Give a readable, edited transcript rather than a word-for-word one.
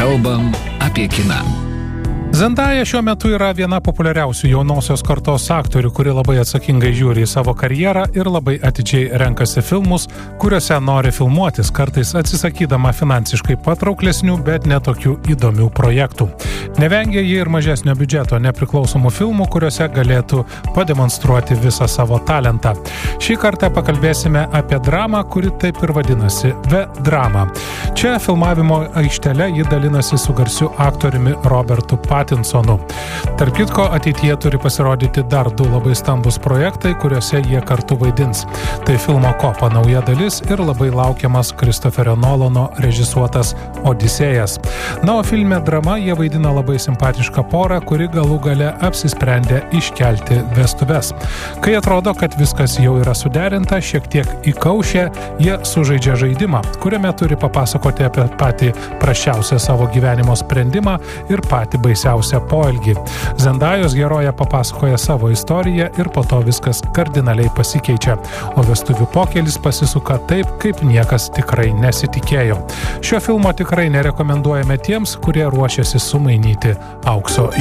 Kalbam apie kiną. Zendaya šiuo metu yra viena populiariausių jaunosios kartos aktorių, kuri labai atsakingai žiūri į savo karjerą ir labai atidžiai renkasi filmus, kuriuose nori filmuotis, kartais atsisakydama finansiškai patrauklesnių, bet netokių įdomių projektų. Nevengia ji ir mažesnio biudžeto nepriklausomų filmų, kuriuose galėtų pademonstruoti visą savo talentą. Šį kartą pakalbėsime apie dramą, kuri taip ir vadinasi The Drama. Čia filmavimo aikštele ji dalinasi su garsiu aktoriumi Robertu Pattinsonu. Tarp kitko, ateityje turi pasirodyti dar 2 labai stambus projektai, kuriuose jie kartu vaidins. Tai filmo Kopa nauja dalis ir labai laukiamas Christopherio Nolano režisuotas Odisėjas. Na, o filme Drama jie vaidina labai simpatišką porą, kuri galų gale apsisprendė iškelti vestuves. Kai atrodo, kad viskas jau yra suderinta, šiek tiek įkaušę, jie sužaidžia žaidimą, kuriame turi papasakoti apie patį prasčiausią savo gyvenimo sprendimą ir patį baisiausią poelgį. Zendajos herojė papasakoja savo istoriją ir po to viskas kardinaliai pasikeičia, o vestuvių pokelis pasisuka taip, kaip niekas tikrai nesitikėjo. Šio filmo tikrai nerekomenduojame tiems, kurie ruošiasi sumainyti aukso